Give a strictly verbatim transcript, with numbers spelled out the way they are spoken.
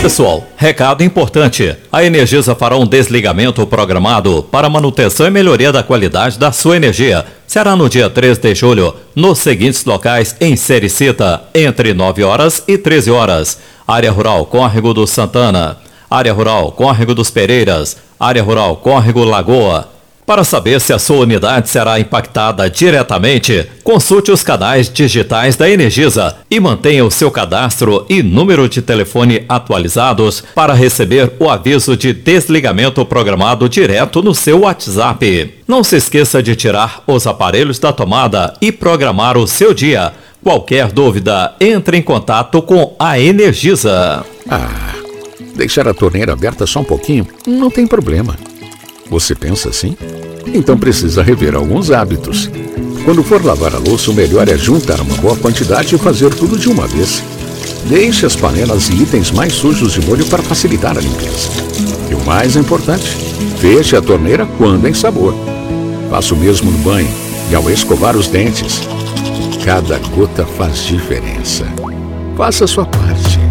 Pessoal, recado importante. A Energisa fará um desligamento programado para manutenção e melhoria da qualidade da sua energia. Será no dia três de julho, nos seguintes locais em Sericita, entre nove horas e treze horas. Área Rural Córrego do Santana, Área Rural Córrego dos Pereiras, Área Rural Córrego Lagoa. Para saber se a sua unidade será impactada diretamente, consulte os canais digitais da Energisa e mantenha o seu cadastro e número de telefone atualizados para receber o aviso de desligamento programado direto no seu WhatsApp. Não se esqueça de tirar os aparelhos da tomada e programar o seu dia. Qualquer dúvida, entre em contato com a Energisa. Ah, deixar a torneira aberta só um pouquinho não tem problema. Você pensa assim? Então precisa rever alguns hábitos. Quando for lavar a louça, o melhor é juntar uma boa quantidade e fazer tudo de uma vez. Deixe as panelas e itens mais sujos de molho para facilitar a limpeza. E o mais importante, feche a torneira quando em sabor. Faça o mesmo no banho e ao escovar os dentes. Cada gota faz diferença. Faça a sua parte.